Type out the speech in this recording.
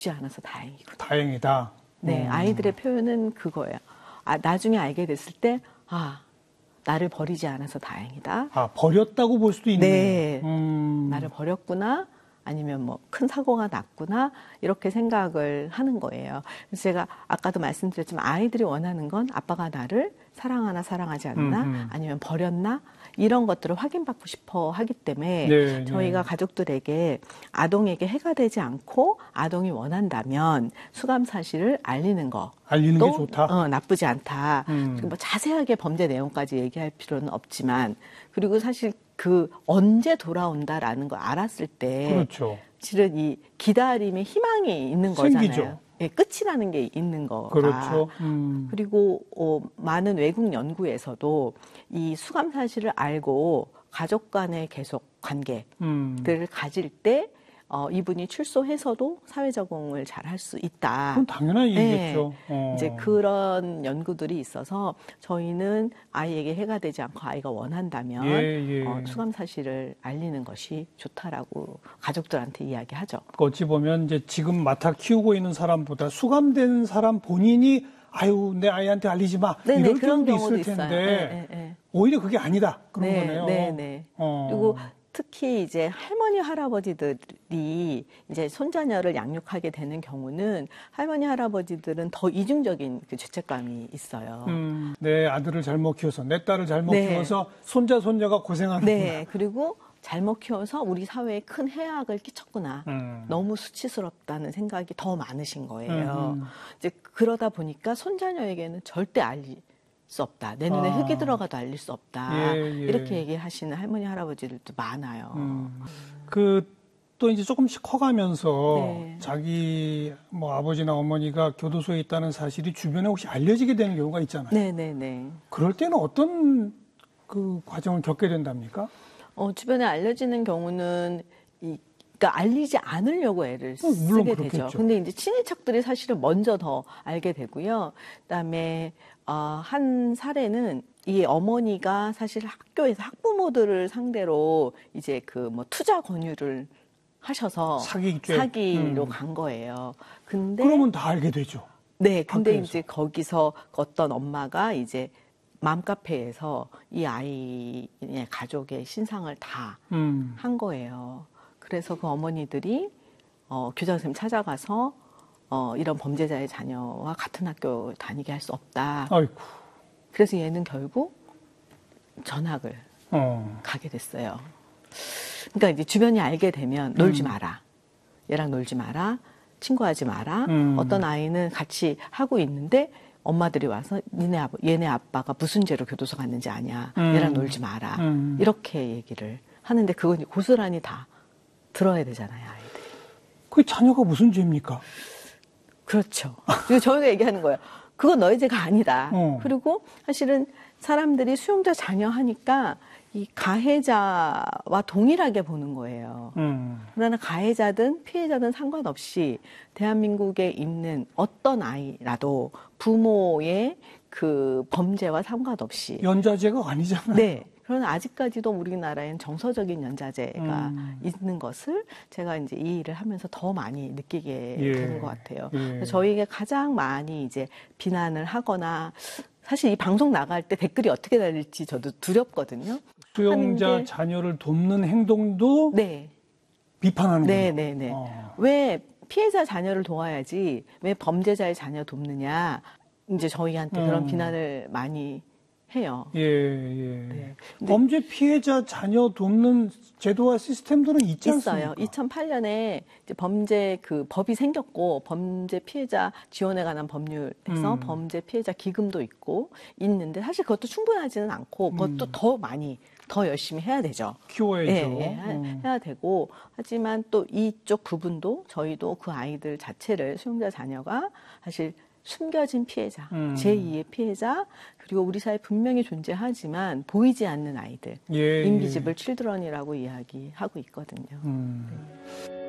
않아서 다행이구나. 다행이다. 네, 아이들의 표현은 그거예요. 나중에 알게 됐을 때, 나를 버리지 않아서 다행이다. 버렸다고 볼 수도 있네요. 네, 나를 버렸구나. 아니면 뭐 큰 사고가 났구나. 이렇게 생각을 하는 거예요. 그래서 제가 아까도 말씀드렸지만 아이들이 원하는 건 아빠가 나를 사랑하나 사랑하지 않나 아니면 버렸나 이런 것들을 확인받고 싶어 하기 때문에 네, 저희가 가족들에게 아동에게 해가 되지 않고 아동이 원한다면 수감 사실을 알리는 거. 알리는 게 좋다. 나쁘지 않다. 뭐 자세하게 범죄 내용까지 얘기할 필요는 없지만 그리고 사실 언제 돌아온다라는 걸 알았을 때 그렇죠. 실은 이 기다림의 희망이 있는 생기죠. 거잖아요. 예, 끝이라는 게 있는 거가. 그렇죠. 그리고 많은 외국 연구에서도 이 수감 사실을 알고 가족 간의 계속 관계들을 가질 때 이분이 출소해서도 사회 적응을 잘 할 수 있다. 그건 당연한 얘기겠죠. 네. 이제 그런 연구들이 있어서 저희는 아이에게 해가 되지 않고 아이가 원한다면 수감 사실을 알리는 것이 좋다라고 가족들한테 이야기하죠. 어찌 보면 이제 지금 맡아 키우고 있는 사람보다 수감된 사람 본인이 내 아이한테 알리지 마. 이럴 경우도 있을 텐데 오히려 그게 아니다. 그런 거네요. 네. 그리고 특히 이제 할머니, 할아버지들이 이제 손자녀를 양육하게 되는 경우는 할머니, 할아버지들은 더 이중적인 그 죄책감이 있어요. 내 아들을 잘못 키워서, 내 딸을 잘못 키워서 손자, 손녀가 고생하는구나. 네, 그리고 잘못 키워서 우리 사회에 큰 해악을 끼쳤구나. 너무 수치스럽다는 생각이 더 많으신 거예요. 이제 그러다 보니까 손자녀에게는 절대 알릴 수 없다. 내 눈에 흙이 들어가도 알릴 수 없다. 이렇게 얘기하시는 할머니, 할아버지들도 많아요. 또 이제 조금씩 커가면서 자기 아버지나 어머니가 교도소에 있다는 사실이 주변에 혹시 알려지게 되는 경우가 있잖아요. 네네네. 그럴 때는 어떤 그 과정을 겪게 된답니까? 주변에 알려지는 경우는 그러니까 알리지 않으려고 애를 쓰게 되죠. 근데 이제 친인척들이 사실은 먼저 더 알게 되고요. 그다음에 한 사례는 이 어머니가 사실 학교에서 학부모들을 상대로 이제 투자 권유를 하셔서 사기로 간 거예요. 근데 그러면 다 알게 되죠. 네, 근데 학교에서. 이제 거기서 어떤 엄마가 이제 맘카페에서 이 아이의 가족의 신상을 다 한 거예요. 그래서 그 어머니들이 교장 선생님 찾아가서 이런 범죄자의 자녀와 같은 학교 다니게 할 수 없다. 아이고. 그래서 얘는 결국 전학을 가게 됐어요. 그러니까 이제 주변이 알게 되면 놀지 마라. 얘랑 놀지 마라. 친구하지 마라. 어떤 아이는 같이 하고 있는데 엄마들이 와서 얘네 아빠가 무슨 죄로 교도소 갔는지 아냐. 얘랑 놀지 마라. 이렇게 얘기를 하는데 그건 고스란히 다 들어야 되잖아요, 아이들이. 그 자녀가 무슨 죄입니까? 그렇죠. 그리고 저희가 얘기하는 거예요. 그건 너희 죄가 아니다. 그리고 사실은 사람들이 수용자 자녀 하니까 이 가해자와 동일하게 보는 거예요. 그러나 가해자든 피해자든 상관없이 대한민국에 있는 어떤 아이라도 부모의 그 범죄와 상관없이 연좌제가 아니잖아요. 네. 그러나 아직까지도 우리나라엔 정서적인 연좌제가 있는 것을 제가 이제 이 일을 하면서 더 많이 느끼게 되는 것 같아요. 저희가 가장 많이 이제 비난을 하거나 사실 이 방송 나갈 때 댓글이 어떻게 달릴지 저도 두렵거든요. 수용자 자녀를 돕는 행동도 비판하는 거예요. 네네네. 왜 피해자 자녀를 도와야지 왜 범죄자의 자녀 돕느냐 이제 저희한테 그런 비난을 많이 해요. 네. 범죄 피해자 자녀 돕는 제도와 시스템들은 있지 않습니까? 있어요. 2008년에 이제 범죄 법이 생겼고 범죄 피해자 지원에 관한 법률에서 범죄 피해자 기금도 있는데 사실 그것도 충분하지는 않고 그것도 더 열심히 해야 되죠. 키워야죠. 해야 되고 하지만 또 이쪽 부분도 저희도 그 아이들 자체를 수용자 자녀가 사실 숨겨진 피해자, 제2의 피해자, 그리고 우리 사회에 분명히 존재하지만 보이지 않는 아이들, 인비지블 칠드런이라고 이야기하고 있거든요.